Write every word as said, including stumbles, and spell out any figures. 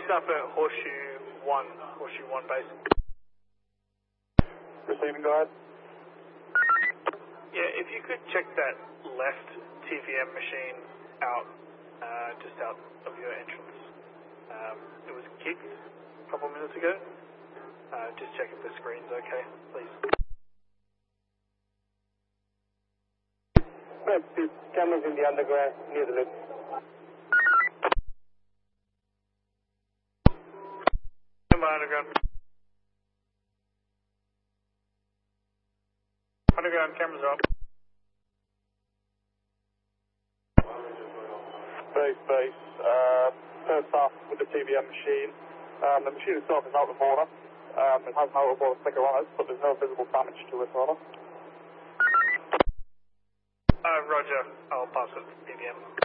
picked up at Horseshoe one, Horseshoe one base. Receiving, go ahead. Yeah, if you could check that left T V M machine out, uh, just out of your entrance. Um, it was kicked a couple minutes ago. Uh, just check if the screen's okay, please. Right, the camera's in the underground, near the lift. Stand by underground. Underground cameras are up. Base, base, uh, first off with the T V M machine. Um, the machine itself is out of order. Um, it has an out of order sticker on it, but there's no visible damage to it, order. Uh, Roger, I'll pass it to P V M.